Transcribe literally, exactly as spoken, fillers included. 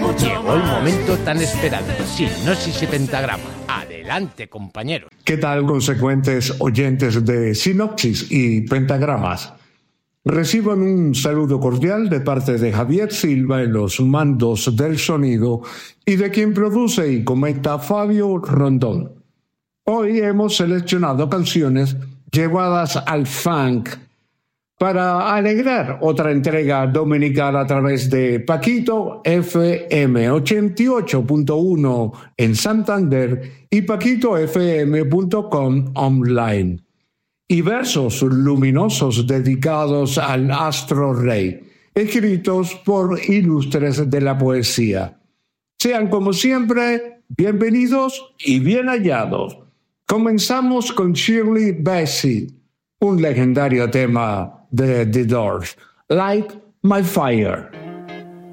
Llegó el momento tan esperado. Sinopsis y pentagrama. Adelante, compañero. ¿Qué tal, consecuentes oyentes de Sinopsis y Pentagramas? Reciban un saludo cordial de parte de Javier Silva en los mandos del sonido y de quien produce y comenta Fabio Rondón. Hoy hemos seleccionado canciones llevadas al funk para alegrar otra entrega dominical a través de Paquito F M ochenta y ocho punto uno en Santander y paquito f m punto com online. Y versos luminosos dedicados al astro rey, escritos por ilustres de la poesía. Sean como siempre bienvenidos y bien hallados. Comenzamos con Shirley Bassey, un legendario tema de The Doors, Light My Fire.